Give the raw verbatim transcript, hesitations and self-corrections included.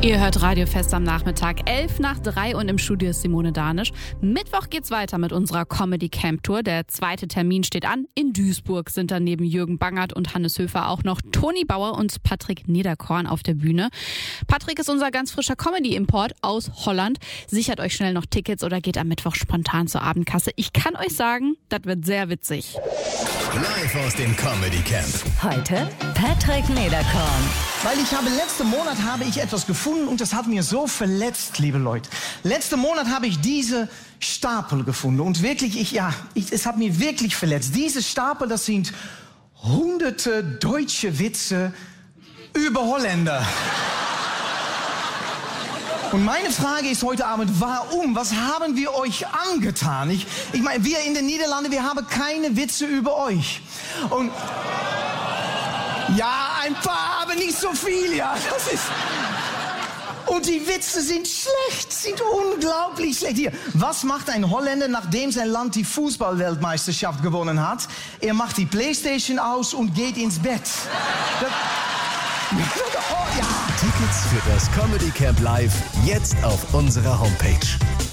Ihr hört Radiofest am Nachmittag, elf nach drei und im Studio ist Simone Danisch. Mittwoch geht's weiter mit unserer Comedy Camp Tour. Der zweite Termin steht an. In Duisburg sind dann neben Jürgen Bangert und Hannes Höfer auch noch Toni Bauer und Patrick Niederkorn auf der Bühne. Patrick ist unser ganz frischer Comedy-Import aus Holland. Sichert euch schnell noch Tickets oder geht am Mittwoch spontan zur Abendkasse. Ich kann euch sagen, das wird sehr witzig. Live aus dem Comedy Camp. Heute Patrick Niederkorn. Weil ich habe, letzten Monat habe ich etwas gefunden und das hat mir so verletzt, liebe Leute. Letzten Monat habe ich diese Stapel gefunden und wirklich, ich, ja, ich, es hat mir wirklich verletzt. Diese Stapel, das sind hunderte deutsche Witze über Holländer. Und meine Frage ist heute Abend, warum? Was haben wir euch angetan? Ich, ich meine, wir in den Niederlanden, wir haben keine Witze über euch. Und ja, ein paar, aber nicht so viel, ja. Das ist. Und die Witze sind schlecht, sind unglaublich schlecht. Hier, was macht ein Holländer, nachdem sein Land die Fußballweltmeisterschaft gewonnen hat? Er macht die Playstation aus und geht ins Bett. Das, oh, ja. Tickets für das Comedy Camp Live jetzt auf unserer Homepage.